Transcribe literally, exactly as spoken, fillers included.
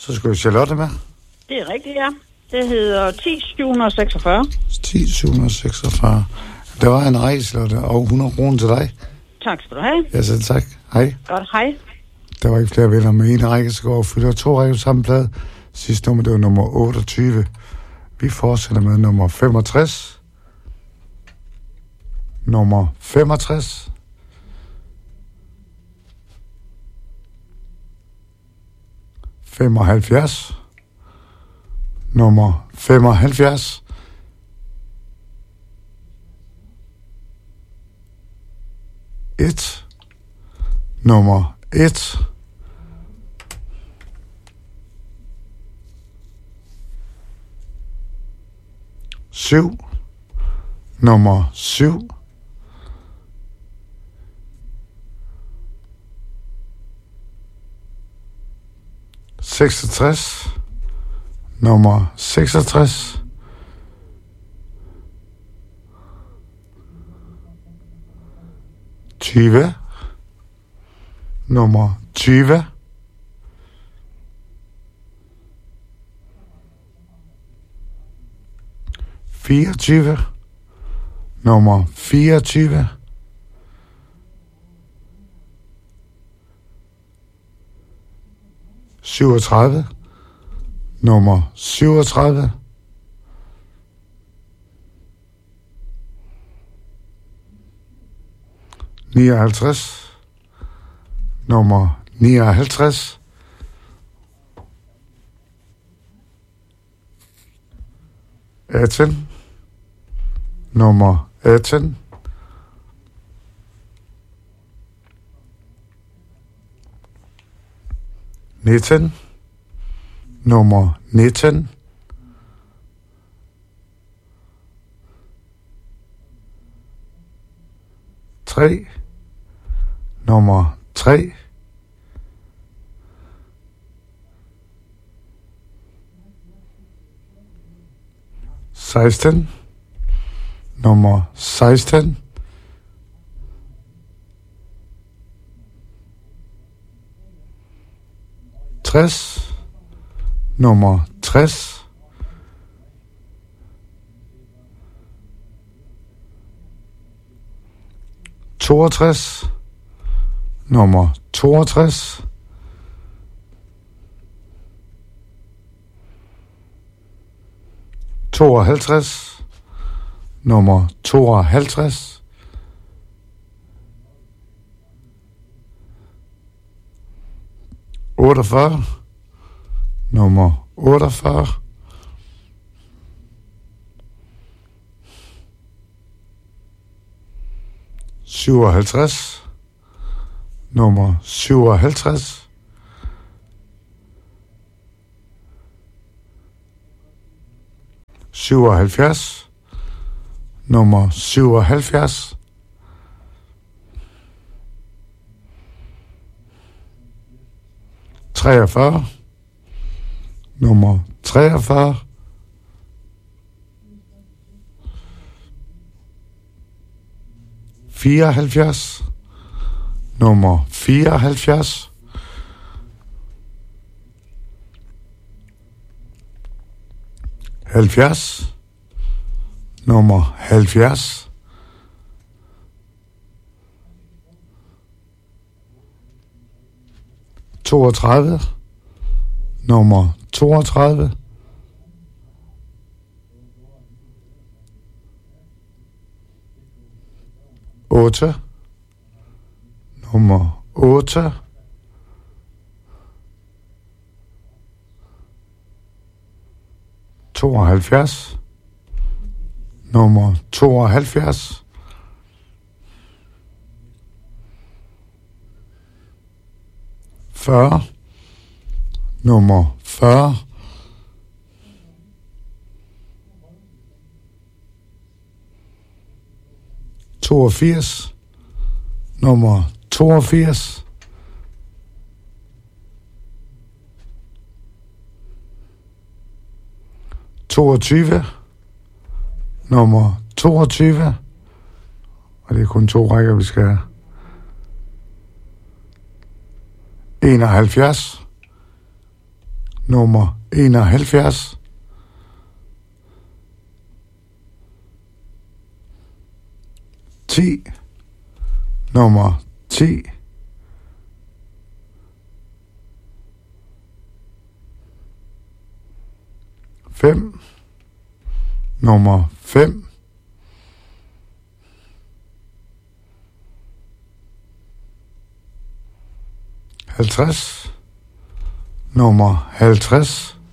Så skal vi Charlotte med. Det er rigtigt, ja. Det hedder ti syv seksogfyrre. ti syv seksogfyrre. Der var en rejse, Charlotte, og hundrede kroner til dig. Tak skal du have. Ja, selv tak. Hej. Godt, hej. Der var ikke flere venner med en række, så går og fylder to rækker samme plade. Sidste nummer, det var nummer otteogtyve. Vi fortsætter med nummer femogtres. Nummer femogtres. femoghalvfjerds. Nummer femoghalvfjerds. et. Nummer et. syv. Nummer syv. seksogtres. Nummer seksogtres. tyve. Nummer tyve. fireogtyve. Nummer fireogtyve. syvogtredive. Nummer syvogtredive. nioghalvtreds. Nummer nioghalvtreds. atten. Nummer atten. nitten. Nummer nitten. tre. Nummer tre. seksten. Nummer seksten. tres. Nummer tres. toogtres. Nummer toogtres. tooghalvtreds. Nummer tooghalvtreds. otteogfyrre. Nummer otteogfyrre. syvoghalvtreds. Nummer syvoghalvtreds. syvoghalvfjerds. Nummer syvoghalvfjerds. treogfyrre. Nummer treogfyrre. fireoghalvfjerds. Nummer fireoghalvfjerds. halvfjerds. Nummer halvfjerds. toogtredive. Nummer toogtredive. otte. Nummer otte. tooghalvfjerds. Nummer tooghalvfjerds. fyrre. Nummer fyrre. toogfirs. Nummer toogfirs. toogtyve. Nummer toogtyve. Og det er kun to rækker, vi skal have. enoghalvfjerds. nummer enoghalvfjerds, ti, nummer ti, fem, nummer fem, halvtreds, nummer halvtreds,